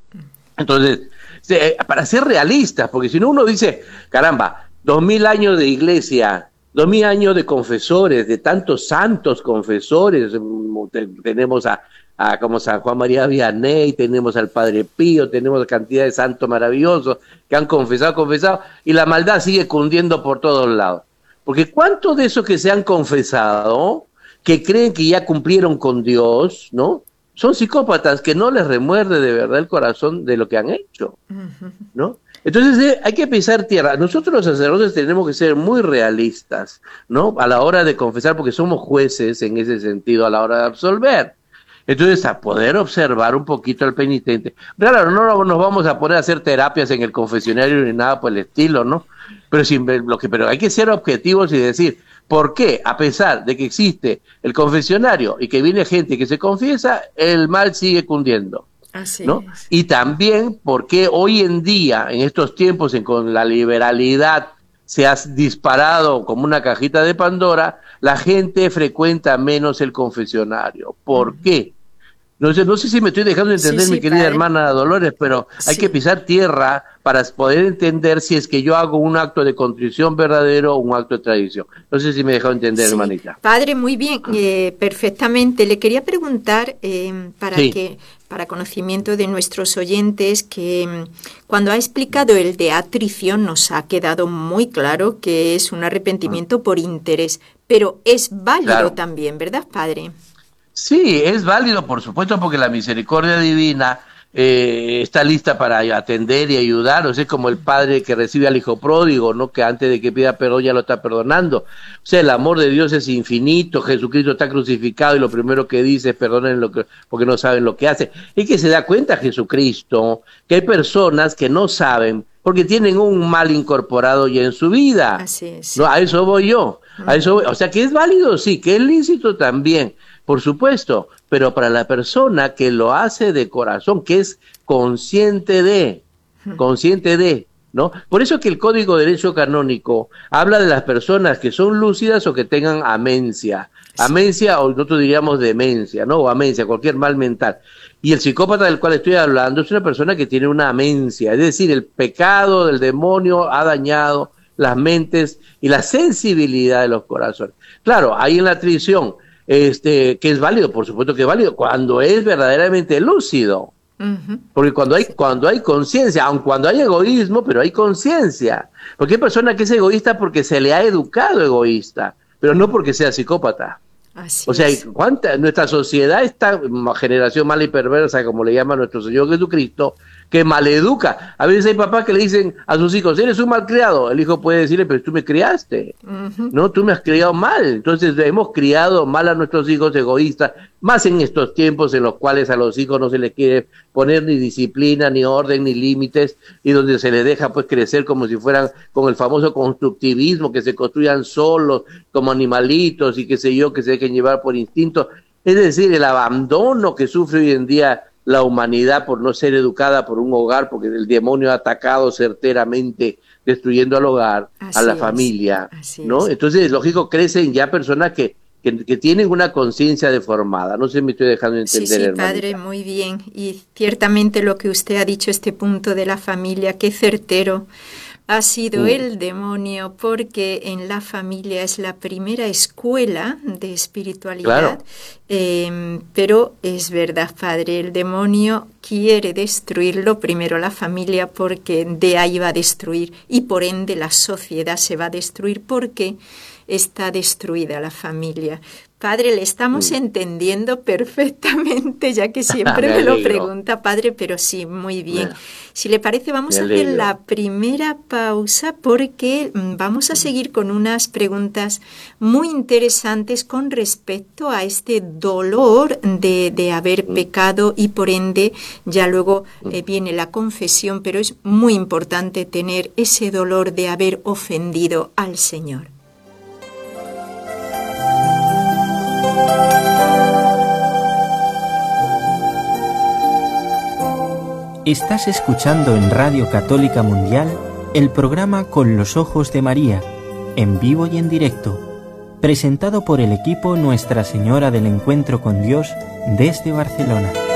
Entonces, para ser realistas, porque si no uno dice, caramba, 2000 años de iglesia, 2000 años de confesores, de tantos santos confesores, tenemos como San Juan María Vianney, tenemos al Padre Pío, tenemos cantidad de santos maravillosos que han confesado, y la maldad sigue cundiendo por todos lados. Porque ¿cuántos de esos que se han confesado, que creen que ya cumplieron con Dios, ¿no? Son psicópatas que no les remuerde de verdad el corazón de lo que han hecho, ¿no? Entonces hay que pisar tierra. Nosotros los sacerdotes tenemos que ser muy realistas, ¿no? A la hora de confesar, porque somos jueces en ese sentido a la hora de absolver. Entonces, a poder observar un poquito al penitente. Claro, no nos vamos a poner a hacer terapias en el confesionario ni nada por el estilo, ¿no? Pero hay que ser objetivos y decir, ¿por qué? A pesar de que existe el confesionario y que viene gente que se confiesa, el mal sigue cundiendo, ¿no? Y también porque hoy en día, en estos tiempos, con la liberalidad se ha disparado como una cajita de Pandora, la gente frecuenta menos el confesionario. ¿Por qué? No sé si me estoy dejando entender, mi querida hermana Dolores, pero hay que pisar tierra para poder entender si es que yo hago un acto de contrición verdadero o un acto de tradición. No sé si me he dejado entender, hermanita. Padre, muy bien, perfectamente. Le quería preguntar, para conocimiento de nuestros oyentes, que cuando ha explicado el de atrición nos ha quedado muy claro que es un arrepentimiento por interés, pero es válido también, ¿verdad, Padre? Sí, es válido, por supuesto, porque la misericordia divina está lista para atender y ayudar. O sea, como el padre que recibe al hijo pródigo, ¿no? Que antes de que pida perdón ya lo está perdonando. O sea, el amor de Dios es infinito. Jesucristo está crucificado y lo primero que dice es perdonen porque no saben lo que hacen. Y que se da cuenta Jesucristo que hay personas que no saben porque tienen un mal incorporado ya en su vida. Así es. No, a eso voy yo. O sea, que es válido, sí, que es lícito también. Por supuesto, pero para la persona que lo hace de corazón, que es consciente de, ¿no? Por eso que el Código de Derecho Canónico habla de las personas que son lúcidas o que tengan amencia. Amencia, o nosotros diríamos demencia, ¿no? O amencia, cualquier mal mental. Y el psicópata del cual estoy hablando es una persona que tiene una amencia, es decir, el pecado del demonio ha dañado las mentes y la sensibilidad de los corazones. Claro, ahí en la atrición, que es válido, por supuesto que es válido, cuando es verdaderamente lúcido. Porque cuando hay conciencia, aun cuando hay egoísmo, pero hay conciencia. Porque hay persona que es egoísta porque se le ha educado egoísta, pero no porque sea psicópata. Así o sea, es. nuestra sociedad está generación mala y perversa, como le llama nuestro Señor Jesucristo, que maleduca. A veces hay papás que le dicen a sus hijos, eres un malcriado. El hijo puede decirle, pero tú me criaste, ¿no? Tú me has criado mal. Entonces hemos criado mal a nuestros hijos egoístas, más en estos tiempos en los cuales a los hijos no se les quiere poner ni disciplina, ni orden, ni límites, y donde se les deja pues crecer como si fueran con el famoso constructivismo, que se construyan solos, como animalitos y qué sé yo, que se dejen llevar por instinto. Es decir, el abandono que sufre hoy en día la humanidad por no ser educada por un hogar, porque el demonio ha atacado certeramente, destruyendo al hogar, a la familia, ¿no? Entonces, lógico, crecen ya personas que tienen una conciencia deformada. No sé si me estoy dejando entender, sí, hermanita. Padre, muy bien. Y ciertamente lo que usted ha dicho, este punto de la familia, qué certero ha sido el demonio, porque en la familia es la primera escuela de espiritualidad. Claro. Pero es verdad, Padre, el demonio quiere destruirlo primero la familia, porque de ahí va a destruir, y por ende la sociedad se va a destruir porque está destruida la familia. Padre, le estamos entendiendo perfectamente, ya que siempre me lo pregunta, Padre, pero sí, muy bien. Si le parece, vamos a hacer la primera pausa, porque vamos a seguir con unas preguntas muy interesantes con respecto a este dolor de haber pecado, y por ende ya luego viene la confesión, pero es muy importante tener ese dolor de haber ofendido al Señor. Estás escuchando en Radio Católica Mundial el programa Con los Ojos de María, en vivo y en directo, presentado por el equipo Nuestra Señora del Encuentro con Dios desde Barcelona.